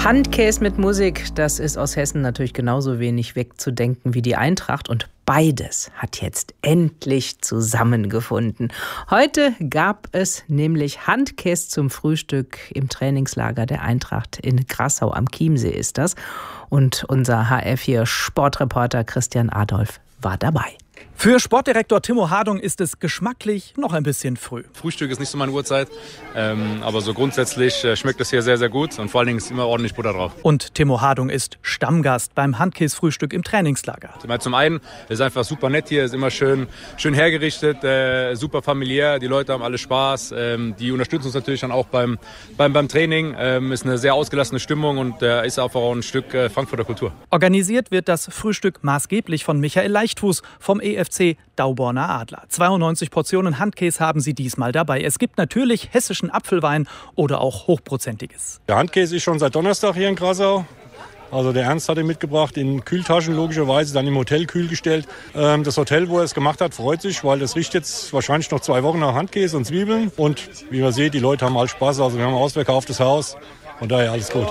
Handkäse mit Musik, das ist aus Hessen natürlich genauso wenig wegzudenken wie die Eintracht. Und beides hat jetzt endlich zusammengefunden. Heute gab es nämlich Handkäse zum Frühstück im Trainingslager der Eintracht in Grassau am Chiemsee ist das. Und unser HR4-Sportreporter Christian Adolf war dabei. Für Sportdirektor Timo Hardung ist es geschmacklich noch ein bisschen früh. Frühstück ist nicht so meine Uhrzeit, aber so grundsätzlich schmeckt es hier sehr, sehr gut und vor allen Dingen ist immer ordentlich Butter drauf. Und Timo Hardung ist Stammgast beim Handkäse-Frühstück im Trainingslager. Zum einen ist einfach super nett hier, ist immer schön hergerichtet, super familiär, die Leute haben alle Spaß, die unterstützen uns natürlich dann auch beim Training, ist eine sehr ausgelassene Stimmung und ist einfach auch ein Stück Frankfurter Kultur. Organisiert wird das Frühstück maßgeblich von Michael Leichtfuß vom EFC Dauborner Adler. 92 Portionen Handkäse haben sie diesmal dabei. Es gibt natürlich hessischen Apfelwein oder auch hochprozentiges. Der Handkäse ist schon seit Donnerstag hier in Grassau. Also der Ernst hat ihn mitgebracht, in Kühltaschen logischerweise, dann im Hotel kühl gestellt. Das Hotel, wo er es gemacht hat, freut sich, weil das riecht jetzt wahrscheinlich noch 2 Wochen nach Handkäse und Zwiebeln. Und wie man sieht, die Leute haben halt Spaß. Also wir haben ein ausverkauftes Haus. Von daher alles gut.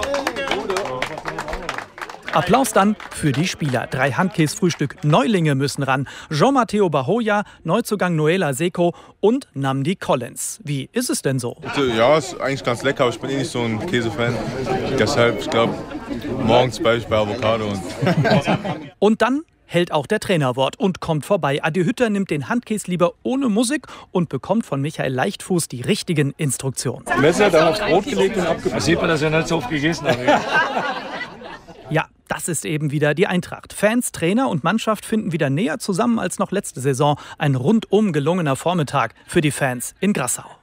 Applaus dann für die Spieler. 3 Handkäse-Frühstück Neulinge müssen ran. Jean-Matteo Bahoya, Neuzugang Noela Seko und Namdi Collins. Wie ist es denn so? Ja, ist eigentlich ganz lecker, aber ich bin eh nicht so ein Käsefan. Deshalb, ich glaube, morgens bleibe ich bei Avocado. Und dann hält auch der Trainer Wort und kommt vorbei. Adi Hütter nimmt den Handkäse lieber ohne Musik und bekommt von Michael Leichtfuß die richtigen Instruktionen. Messer dann aufs Brot gelegt und abgebissen. Da sieht man, dass er nicht so oft gegessen hat. Ja, das ist eben wieder die Eintracht. Fans, Trainer und Mannschaft finden wieder näher zusammen als noch letzte Saison. Ein rundum gelungener Vormittag für die Fans in Grassau.